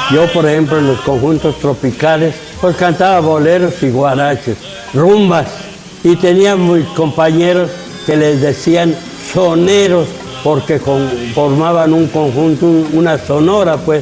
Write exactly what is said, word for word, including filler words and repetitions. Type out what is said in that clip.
Yo, por ejemplo, en los conjuntos tropicales, pues cantaba boleros y guaraches, rumbas, y tenía mis compañeros que les decían soneros, porque con, formaban un conjunto, una sonora, pues.